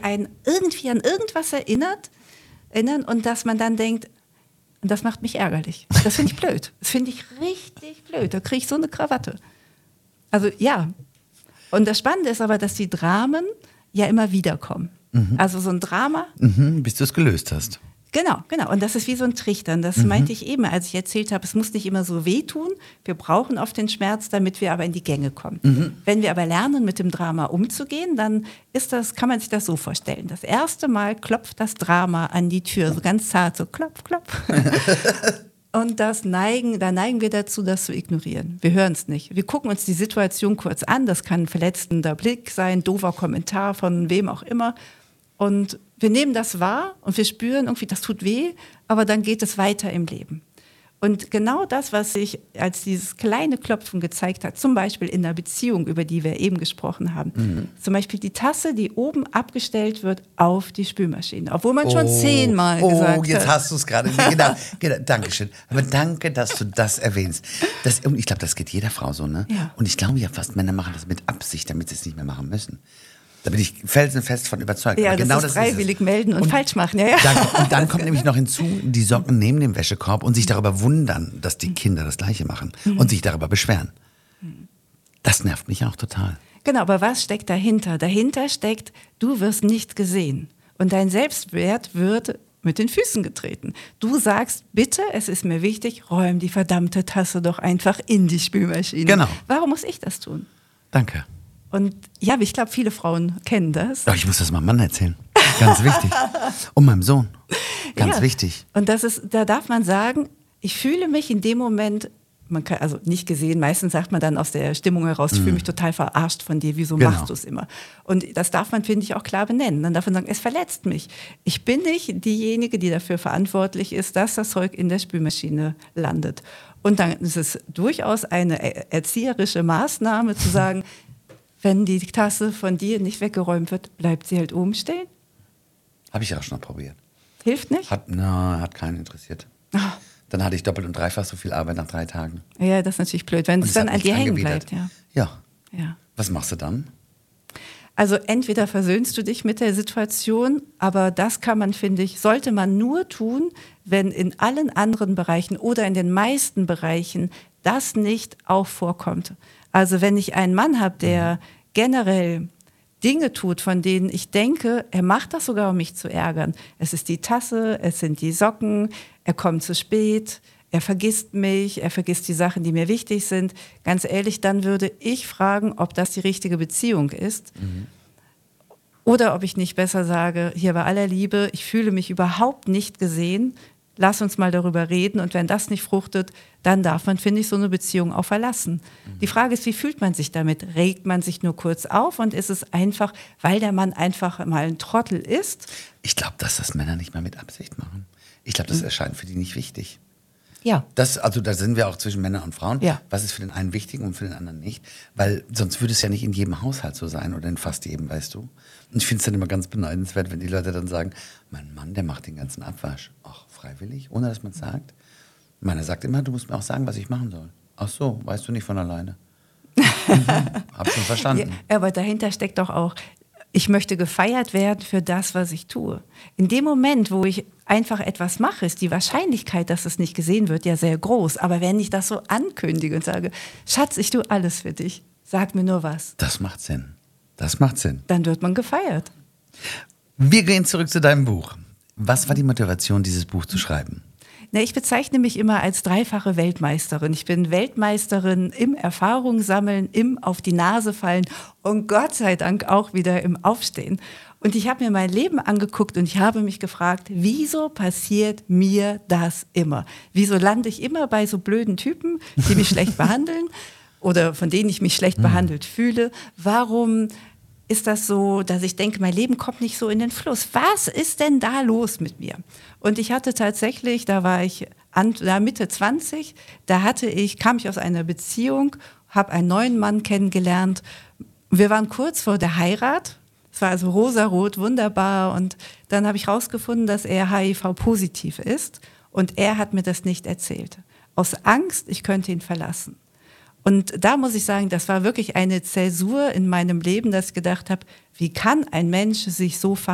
einen irgendwie an irgendwas erinnern und dass man dann denkt, das macht mich ärgerlich. Das finde ich blöd. Das finde ich richtig blöd. Da kriege ich so eine Krawatte. Also ja. Und das Spannende ist aber, dass die Dramen ja immer wiederkommen. Also so ein Drama. Bis du es gelöst hast. Genau. Und das ist wie so ein Trichtern. Das meinte ich eben, als ich erzählt habe, es muss nicht immer so wehtun. Wir brauchen oft den Schmerz, damit wir aber in die Gänge kommen. Wenn wir aber lernen, mit dem Drama umzugehen, dann kann man sich das so vorstellen. Das erste Mal klopft das Drama an die Tür, so ganz zart, so klopf, klopf. Und da neigen wir dazu, das zu ignorieren. Wir hören es nicht. Wir gucken uns die Situation kurz an. Das kann ein verletzender Blick sein, doofer Kommentar von wem auch immer. Und wir nehmen das wahr und wir spüren irgendwie, das tut weh, aber dann geht es weiter im Leben. Und genau das, was sich als dieses kleine Klopfen gezeigt hat, zum Beispiel in der Beziehung, über die wir eben gesprochen haben, zum Beispiel die Tasse, die oben abgestellt wird auf die Spülmaschine, obwohl man schon 10-mal gesagt hat. Oh, jetzt hast du es gerade. Genau, Dankeschön. Aber danke, dass du das erwähnst. Und ich glaube, das geht jeder Frau so, ne? Ja. Und ich glaube ja fast, Männer machen das mit Absicht, damit sie es nicht mehr machen müssen. Da bin ich felsenfest von überzeugt. Ja, aber das genau ist freiwillig melden und falsch machen. Ja. Dann kommt nämlich noch hinzu, die Socken neben dem Wäschekorb und sich darüber wundern, dass die Kinder das Gleiche machen und sich darüber beschweren. Das nervt mich auch total. Genau, aber was steckt dahinter? Dahinter steckt, du wirst nicht gesehen. Und dein Selbstwert wird mit den Füßen getreten. Du sagst, bitte, es ist mir wichtig, räum die verdammte Tasse doch einfach in die Spülmaschine. Genau. Warum muss ich das tun? Danke. Und ja, ich glaube, viele Frauen kennen das. Oh, ich muss das meinem Mann erzählen. Ganz wichtig. Und meinem Sohn. Ganz wichtig. Und da darf man sagen, ich fühle mich in dem Moment, also nicht gesehen, meistens sagt man dann aus der Stimmung heraus, ich fühle mich total verarscht von dir, wieso machst du es immer? Und das darf man, finde ich, auch klar benennen. Dann darf man sagen, es verletzt mich. Ich bin nicht diejenige, die dafür verantwortlich ist, dass das Zeug in der Spülmaschine landet. Und dann ist es durchaus eine erzieherische Maßnahme zu sagen, wenn die Tasse von dir nicht weggeräumt wird, bleibt sie halt oben stehen. Habe ich auch schon mal probiert. Hilft nicht? Hat keinen interessiert. Dann hatte ich doppelt und dreifach so viel Arbeit nach 3 Tagen. Ja, das ist natürlich blöd, wenn es dann an dir hängen bleibt. Ja. Ja. Was machst du dann? Also entweder versöhnst du dich mit der Situation, aber das kann man, finde ich, sollte man nur tun, wenn in allen anderen Bereichen oder in den meisten Bereichen das nicht auch vorkommt. Also wenn ich einen Mann habe, der generell Dinge tut, von denen ich denke, er macht das sogar, um mich zu ärgern. Es ist die Tasse, es sind die Socken, er kommt zu spät, er vergisst mich, er vergisst die Sachen, die mir wichtig sind. Ganz ehrlich, dann würde ich fragen, ob das die richtige Beziehung ist. Oder ob ich nicht besser sage, hier bei aller Liebe, ich fühle mich überhaupt nicht gesehen, lass uns mal darüber reden und wenn das nicht fruchtet, dann darf man, finde ich, so eine Beziehung auch verlassen. Die Frage ist, wie fühlt man sich damit? Regt man sich nur kurz auf und ist es einfach, weil der Mann einfach mal ein Trottel ist? Ich glaube, dass das Männer nicht mal mit Absicht machen. Ich glaube, das erscheint für die nicht wichtig. Ja. Da sind wir auch zwischen Männern und Frauen. Ja. Was ist für den einen wichtig und für den anderen nicht? Weil sonst würde es ja nicht in jedem Haushalt so sein oder in fast jedem, weißt du? Und ich finde es dann immer ganz beneidenswert, wenn die Leute dann sagen, mein Mann, der macht den ganzen Abwasch. Ach, freiwillig, ohne dass man es sagt. Meiner sagt immer, du musst mir auch sagen, was ich machen soll. Ach so, weißt du nicht von alleine. Hab schon verstanden. Ja, aber dahinter steckt doch auch, ich möchte gefeiert werden für das, was ich tue. In dem Moment, wo ich einfach etwas mache, ist die Wahrscheinlichkeit, dass es nicht gesehen wird, ja sehr groß. Aber wenn ich das so ankündige und sage, Schatz, ich tue alles für dich, sag mir nur was. Das macht Sinn. Das macht Sinn. Dann wird man gefeiert. Wir gehen zurück zu deinem Buch. Was war die Motivation, dieses Buch zu schreiben? Na, ich bezeichne mich immer als 3-fache Weltmeisterin. Ich bin Weltmeisterin im Erfahrung sammeln, im auf die Nase fallen und Gott sei Dank auch wieder im Aufstehen. Und ich habe mir mein Leben angeguckt und ich habe mich gefragt, wieso passiert mir das immer? Wieso lande ich immer bei so blöden Typen, die mich schlecht behandeln oder von denen ich mich schlecht behandelt fühle? Warum ist das so, dass ich denke, mein Leben kommt nicht so in den Fluss? Was ist denn da los mit mir? Und ich hatte tatsächlich, da war ich Mitte 20, kam ich aus einer Beziehung, habe einen neuen Mann kennengelernt. Wir waren kurz vor der Heirat. Es war also rosarot, wunderbar. Und dann habe ich herausgefunden, dass er HIV-positiv ist. Und er hat mir das nicht erzählt. Aus Angst, ich könnte ihn verlassen. Und da muss ich sagen, das war wirklich eine Zäsur in meinem Leben, dass ich gedacht habe, wie kann ein Mensch sich so verhalten?